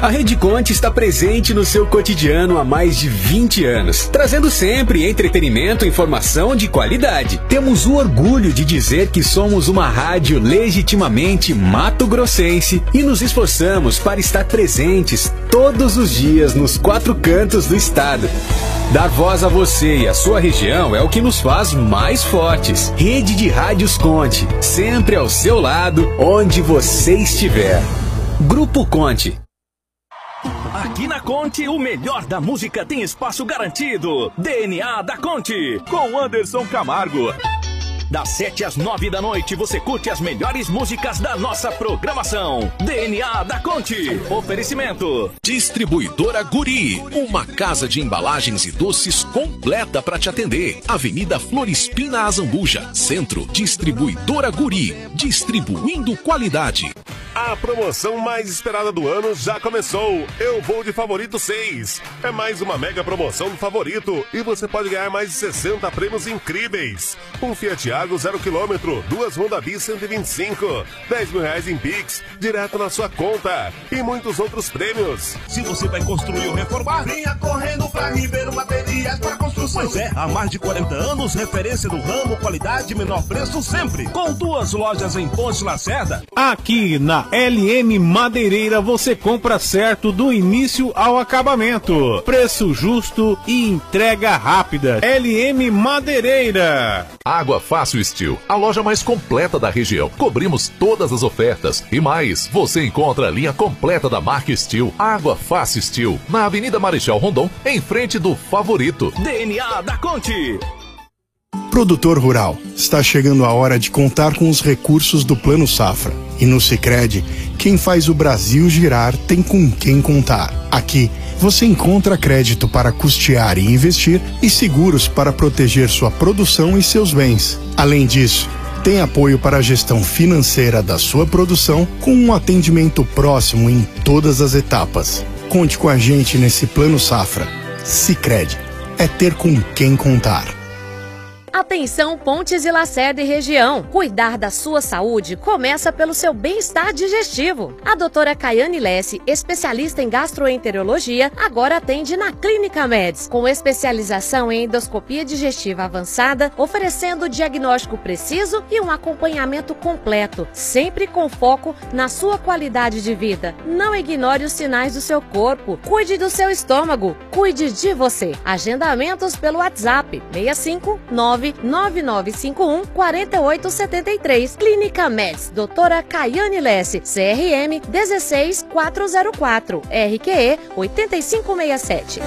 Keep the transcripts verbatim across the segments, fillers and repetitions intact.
A Rede Conte está presente no seu cotidiano há mais de vinte anos, trazendo sempre entretenimento e informação de qualidade. Temos o orgulho de dizer que somos uma rádio legitimamente mato-grossense e nos esforçamos para estar presentes todos os dias nos quatro cantos do estado. Dar voz a você e a sua região é o que nos faz mais fortes. Rede de Rádios Conte, sempre ao seu lado, onde você estiver. Grupo Conte. Aqui na Conte, o melhor da música tem espaço garantido. D N A da Conte, com Anderson Camargo. Das sete às nove da noite, você curte as melhores músicas da nossa programação. D N A da Conte. Oferecimento. Distribuidora Guri. Uma casa de embalagens e doces completa para te atender. Avenida Florispina Azambuja. Centro. Distribuidora Guri. Distribuindo qualidade. A promoção mais esperada do ano já começou. Eu vou de Favorito seis. É mais uma mega promoção do Favorito e você pode ganhar mais de sessenta prêmios incríveis. Um Fiat Argo zero quilômetro, duas Honda Bis cento e vinte e cinco, dez mil reais em Pix, direto na sua conta e muitos outros prêmios. Se você vai construir ou reformar, venha correndo pra Ribeiro Materiais para Construção. Pois é, há mais de quarenta anos, referência do ramo, qualidade, menor preço sempre. Com duas lojas em Ponte Lacerda. Aqui na L M Madeireira você compra certo do início ao acabamento. Preço justo e entrega rápida. L M Madeireira. Água Fácil Steel, a loja mais completa da região. Cobrimos todas as ofertas e mais. Você encontra a linha completa da marca Steel. Água Fácil Steel, na Avenida Marechal Rondon, em frente do Favorito. D N A da Conte. Produtor rural, está chegando a hora de contar com os recursos do Plano Safra. E no Sicredi, quem faz o Brasil girar tem com quem contar. Aqui, você encontra crédito para custear e investir e seguros para proteger sua produção e seus bens. Além disso, tem apoio para a gestão financeira da sua produção com um atendimento próximo em todas as etapas. Conte com a gente nesse Plano Safra. Sicredi, é ter com quem contar. Atenção Pontes e Lacerda e região. Cuidar da sua saúde começa pelo seu bem-estar digestivo. A doutora Caiane Lesse, especialista em gastroenterologia, agora atende na Clínica Meds, com especialização em endoscopia digestiva avançada, oferecendo diagnóstico preciso e um acompanhamento completo, sempre com foco na sua qualidade de vida. Não ignore os sinais do seu corpo. Cuide do seu estômago. Cuide de você. Agendamentos pelo WhatsApp seis cinco nove nove nove cinco um quatro oito sete três. Clínica Meds, doutora Caiane Lesse, C R M um seis quatro zero quatro, R Q E oito cinco seis sete.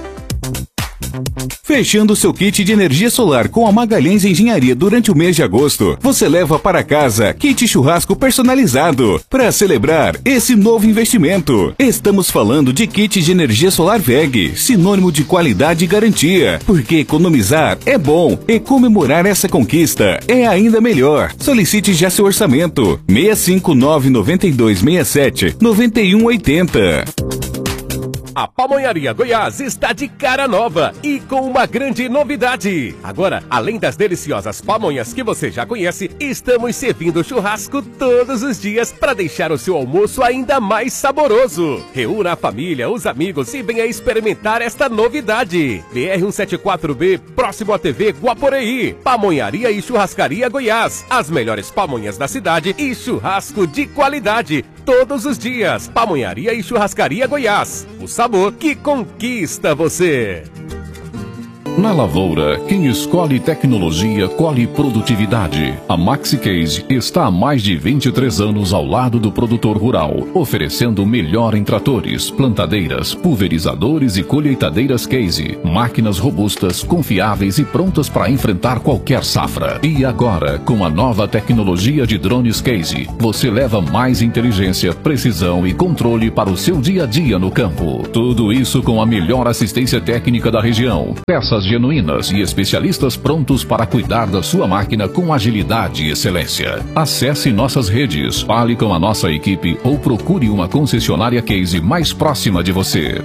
Fechando seu kit de energia solar com a Magalhães Engenharia durante o mês de agosto, você leva para casa kit churrasco personalizado para celebrar esse novo investimento. Estamos falando de kit de energia solar V E G, sinônimo de qualidade e garantia, porque economizar é bom e comemorar essa conquista é ainda melhor. Solicite já seu orçamento seis cinco nove nove dois seis sete nove um oito zero. A Pamonharia Goiás está de cara nova e com uma grande novidade. Agora, além das deliciosas pamonhas que você já conhece, estamos servindo churrasco todos os dias para deixar o seu almoço ainda mais saboroso. Reúna a família, os amigos e venha experimentar esta novidade. B R cento e setenta e quatro B, próximo à T V Guaporeí. Pamonharia e Churrascaria Goiás. As melhores pamonhas da cidade e churrasco de qualidade. Todos os dias. Pamonharia e Churrascaria Goiás. O sabor que conquista você. Na lavoura, quem escolhe tecnologia, colhe produtividade. A MaxiCase está há mais de vinte e três anos ao lado do produtor rural, oferecendo o melhor em tratores, plantadeiras, pulverizadores e colheitadeiras Case. Máquinas robustas, confiáveis e prontas para enfrentar qualquer safra. E agora, com a nova tecnologia de drones Case, você leva mais inteligência, precisão e controle para o seu dia a dia no campo. Tudo isso com a melhor assistência técnica da região. Peças genuínas e especialistas prontos para cuidar da sua máquina com agilidade e excelência. Acesse nossas redes, fale com a nossa equipe ou procure uma concessionária Case mais próxima de você.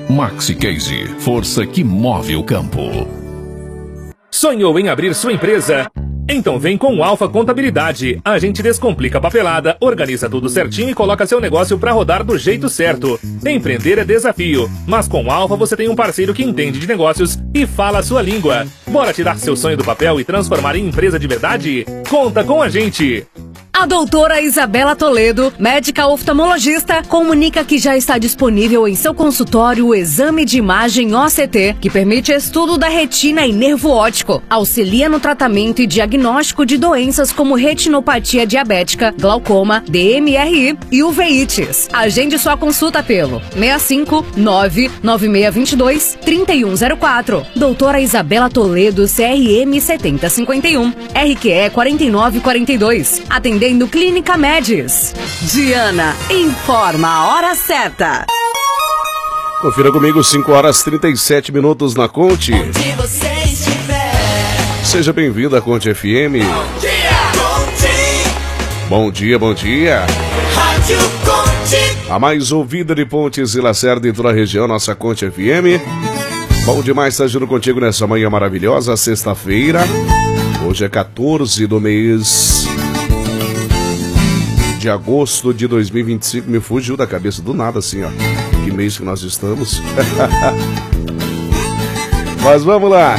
MaxiCase, força que move o campo. Sonhou em abrir sua empresa? Então vem com o Alfa Contabilidade. A gente descomplica a papelada, organiza tudo certinho e coloca seu negócio pra rodar do jeito certo. Empreender é desafio, mas com o Alfa você tem um parceiro que entende de negócios e fala a sua língua. Bora tirar seu sonho do papel e transformar em empresa de verdade? Conta com a gente! A doutora Isabela Toledo, médica oftalmologista, comunica que já está disponível em seu consultório o exame de imagem O C T, que permite estudo da retina e nervo óptico, auxilia no tratamento e diagnóstico de doenças como retinopatia diabética, glaucoma, D M R I e uveites. Agende sua consulta pelo seis cinco nove nove seis dois dois três um zero quatro. Doutora Isabela Toledo, C R M setenta cinquenta e um, R Q E quarenta e nove quarenta e dois. Atendendo Clínica Medis. Diana, informa a hora certa. Confira comigo, cinco horas e trinta e sete minutos na Conte. Onde você estiver. Seja bem-vindo à Conte F M. Bom dia, Conte. Bom dia, bom dia. Rádio Conte. A mais ouvida de Pontes e Lacerda em toda a região, nossa Conte F M. Bom demais estar junto contigo nessa manhã maravilhosa, sexta-feira. Hoje é quatorze do mês de agosto de dois mil e vinte e cinco. Me fugiu da cabeça do nada assim, ó. Que mês que nós estamos. Mas vamos lá.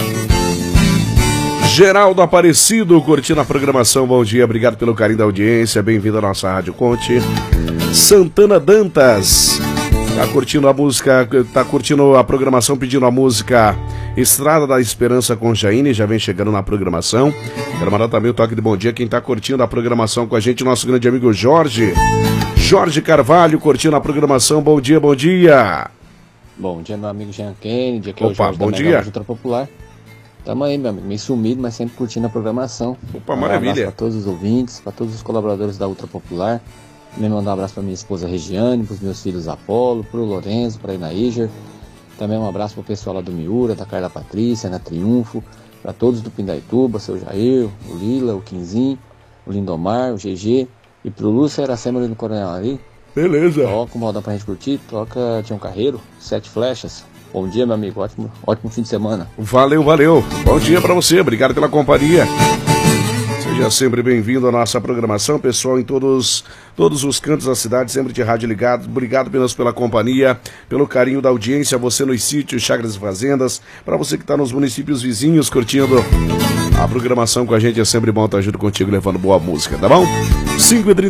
Geraldo Aparecido curtindo a programação. Bom dia, obrigado pelo carinho da audiência. Bem-vindo à nossa Rádio Conte. Santana Dantas tá curtindo a música, tá curtindo a programação, pedindo a música Estrada da Esperança com Jaine, já vem chegando na programação. Quero mandar também o toque de bom dia quem tá curtindo a programação com a gente, nosso grande amigo Jorge. Jorge Carvalho curtindo a programação. Bom dia, bom dia. Bom dia, meu amigo Jean Kennedy, aqui é o Opa, Jorge bom da dia. Ultra Popular. Tamo aí, meu amigo, meio sumido, mas sempre curtindo a programação. Opa, um maravilha. abraço para todos os ouvintes, para todos os colaboradores da Ultra Popular. Também mandar um abraço para minha esposa Regiane, para os meus filhos Apolo, para o Lorenzo, para a Inaíger. Também um abraço para o pessoal lá do Miura, da Carla Patrícia, na Triunfo, para todos do Pindaituba, seu Jair, o Lila, o Quinzinho, o Lindomar, o G G, e pro Lúcio Aracema ali no Coronel ali. Beleza. Toca uma rodada pra gente curtir, toca Tião Carreiro, Sete Flechas. Bom dia, meu amigo, ótimo, ótimo fim de semana. Valeu, valeu. Bom dia pra você, obrigado pela companhia. Seja sempre bem-vindo à nossa programação, pessoal, em todos, todos os cantos da cidade, sempre de rádio ligado. Obrigado apenas pela companhia, pelo carinho da audiência, você nos sítios, chácaras e fazendas, para você que está nos municípios vizinhos curtindo a programação com a gente, é sempre bom estar junto contigo levando boa música, tá bom? cinco e trinta